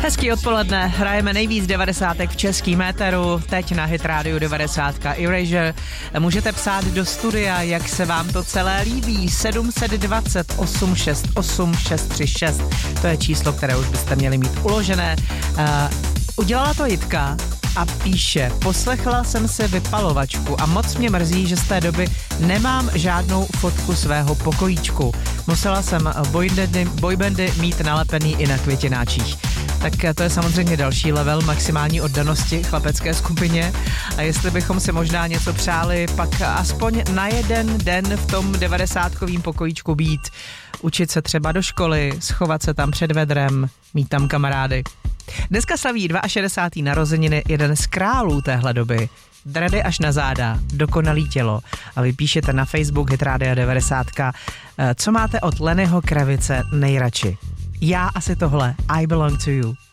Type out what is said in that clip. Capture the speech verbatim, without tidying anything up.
Hezký odpoledne, hrajeme nejvíc devadesátek v českým éteru, teď na Hit Radio devadesát Erasure. Můžete psát do studia, jak se vám to celé líbí. sedm set dvacet osm šest osm šest tři šest, to je číslo, které už byste měli mít uložené. Uh, udělala to Jitka a píše: poslechla jsem si vypalovačku a moc mě mrzí, že z té doby nemám žádnou fotku svého pokojíčku. Musela jsem boybandy, boybandy mít nalepený i na květináčích. Tak to je samozřejmě další level maximální oddanosti chlapecké skupině a jestli bychom si možná něco přáli, pak aspoň na jeden den v tom devadesátkovým pokojíčku být, učit se třeba do školy, schovat se tam před vedrem, mít tam kamarády. Dneska slaví šedesátého narozeniny jeden z králů téhle doby. Dredy až na záda, dokonalý tělo. A vy píšete na Facebook Hit Radio devadesát, co máte od Lennyho Kravice nejradši. Já asi tohle, I Belong to You.